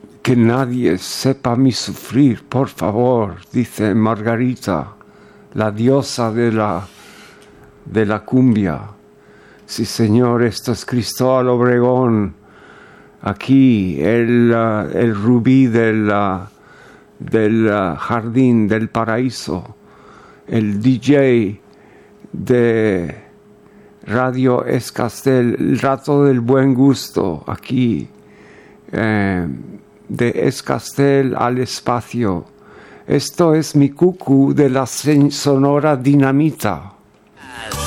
Que nadie sepa mi sufrir, por favor, dice Margarita, la diosa de la cumbia. Sí, señor, esto es Cristóbal Obregón. Aquí, el rubí del jardín, del paraíso. El DJ de Radio Escastel, el rato del buen gusto, aquí. De Escastel al espacio. Esto es mi cucu de la Sonora Dinamita.